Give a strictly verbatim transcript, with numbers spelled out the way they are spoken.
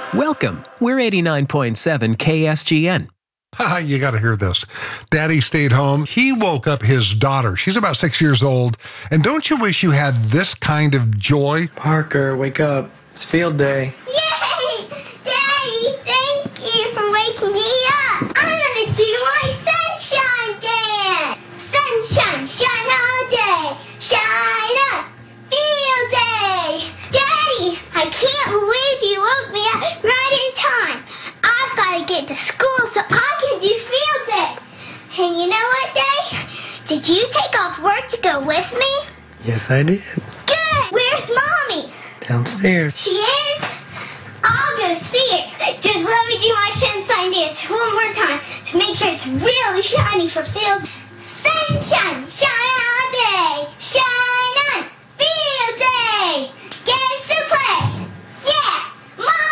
Welcome. We're eighty-nine point seven K S G N. You got to hear this. Daddy stayed home. He woke up his daughter. She's about six years old. And don't you wish you had this kind of joy? Parker, wake up. It's field day. Yay! Daddy, thank you for waking me up. I'm going to do my sunshine dance. Sunshine, shine all day. Shine up. Field day. Daddy, I can't believe you woke me up right in time. I've got to get to school so I can do field day. And you know what, Daddy? Did you take off work to go with me? Yes, I did. Good. Where's Mommy? Downstairs. She is? I'll go see her. Just let me do my sunshine dance one more time to make sure it's really shiny for field. Sunshine, shine all day. Shine.